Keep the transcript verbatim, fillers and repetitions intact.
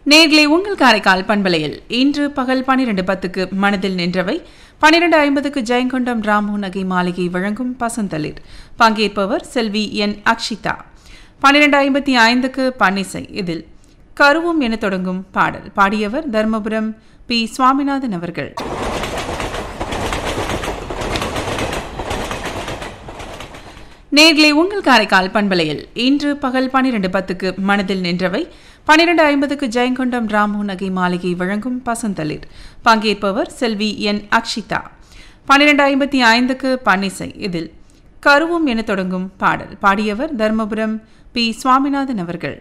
நேர்களை உங்கள் காரைக்கால் பண்பலையில் இன்று பகல் பனிரெண்டு பத்துக்கு மனதில் நின்றவை, பனிரெண்டு ஐம்பதுக்கு ஜெயங்கொண்டம் ராமு நகை மாளிகை வழங்கும் பசந்தளிர். பங்கேற்பவர் செல்வி என் அக்ஷிதா. பனிரெண்டு ஐம்பத்தி ஐந்துக்கு பன்னிசை. இதில் கருவும் என தொடங்கும் பாடல் பாடியவர் தர்மபுரம் பி சுவாமிநாதன் அவர்கள். நேர்களை உங்கள் காரைக்கால் பண்பலையில் இன்று பகல் பனிரெண்டு பத்துக்கு மனதில் நின்றவை, பனிரெண்டு ஐம்பதுக்கு ஜெயங்கொண்டம் ராமு நகை மாளிகை வழங்கும் பசந்தளிர். பங்கேற்பவர் செல்வி என் அக்ஷிதா. பனிரெண்டு ஐம்பத்தி ஐந்துக்கு பன்னிசை. இதில் கருவும் என தொடங்கும் பாடல் பாடியவர் தர்மபுரம் பி சுவாமிநாதன் அவர்கள்.